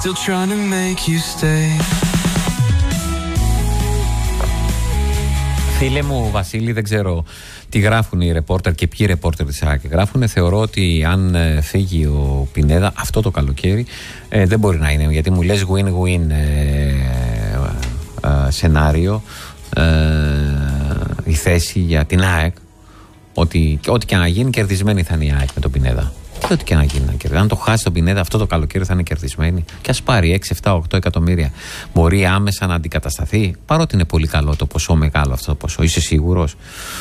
still trying to make you stay. Φίλε μου Βασίλη, δεν ξέρω τι γράφουν οι ρεπόρτερ και ποιοι ρεπόρτερ της ΑΕΚ γράφουν. Θεωρώ ότι αν φύγει ο Πινέδα αυτό το καλοκαίρι δεν μπορεί να είναι, γιατί μου λες win-win σενάριο η θέση για την ΑΕΚ, ότι ό,τι και να γίνει κερδισμένη θα είναι η ΑΕΚ με τον Πινέδα. Και ό,τι και να γίνει να κερδίσει. Αν το χάσει τον Πινέδα αυτό το καλοκαίρι θα είναι κερδισμένη. Και ας πάρει 6, 7, 8 εκατομμύρια. Μπορεί άμεσα να αντικατασταθεί. Παρότι είναι πολύ καλό το ποσό, μεγάλο αυτό το ποσό. Είσαι σίγουρος?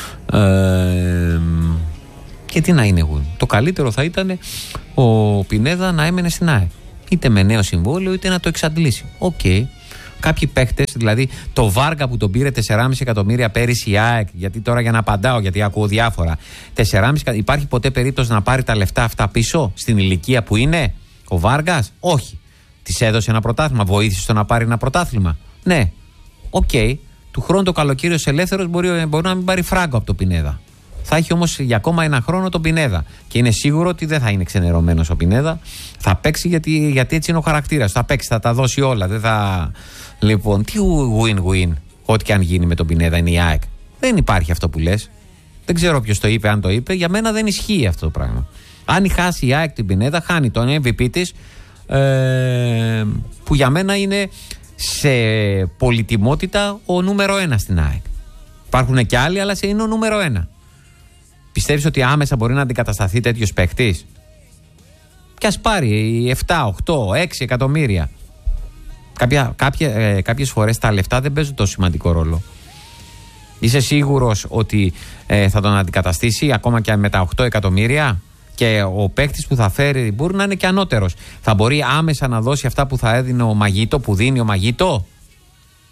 Και τι να είναι εγώ. Το καλύτερο θα ήταν ο Πινέδα να έμενε στην ΑΕΚ. Είτε με νέο συμβόλαιο είτε να το εξαντλήσει. Οκ. Κάποιοι παίχτες, δηλαδή το Βάργα που τον πήρε 4,5 εκατομμύρια πέρυσι η ΑΕΚ, γιατί τώρα για να απαντάω, γιατί ακούω διάφορα. 4,5, υπάρχει ποτέ περίπτωση να πάρει τα λεφτά αυτά πίσω στην ηλικία που είναι ο Βάργας? Όχι. Της έδωσε ένα πρωτάθλημα, βοήθησε το να πάρει ένα πρωτάθλημα. Ναι. Οκ. Του χρόνου το καλοκαίρι ως ελεύθερος μπορεί να μην πάρει φράγκο από το Πινέδα. Θα έχει όμως για ακόμα ένα χρόνο τον Πινέδα. Και είναι σίγουρο ότι δεν θα είναι ξενερωμένος ο Πινέδα. Θα παίξει γιατί έτσι είναι ο χαρακτήρας. Θα παίξει, θα τα δώσει όλα. Δεν θα. Λοιπόν, τι win-win, ό,τι και αν γίνει με τον Πινέδα είναι η ΑΕΚ. Δεν υπάρχει αυτό που λες. Δεν ξέρω ποιος το είπε, αν το είπε. Για μένα δεν ισχύει αυτό το πράγμα. Αν χάσει η ΑΕΚ την Πινέδα, χάνει τον MVP της, που για μένα είναι σε πολυτιμότητα ο νούμερο 1 στην ΑΕΚ. Υπάρχουν και άλλοι, αλλά είναι ο νούμερο 1. Πιστεύεις ότι άμεσα μπορεί να αντικατασταθεί τέτοιος παίκτης? Και ας πάρει 7, 8, 6 εκατομμύρια. Κάποιες φορές τα λεφτά δεν παίζουν τόσο σημαντικό ρόλο. Είσαι σίγουρος ότι θα τον αντικαταστήσει ακόμα και με τα 8 εκατομμύρια? Και ο παίκτης που θα φέρει μπορεί να είναι και ανώτερος. Θα μπορεί άμεσα να δώσει αυτά που θα έδινε ο Μαγίτο, που δίνει ο Μαγίτο?